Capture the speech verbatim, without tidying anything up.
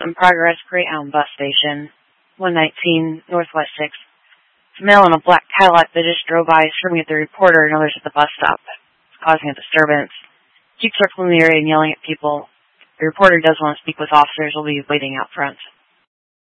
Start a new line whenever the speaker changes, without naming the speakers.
In progress, Greyhound bus station, one nineteen Northwest sixth. A male in a black Cadillac that just drove by screaming at the reporter and others at the bus stop. It's causing a disturbance. Keep circling the area and yelling at people. The reporter does want to speak with officers. Will be waiting out front.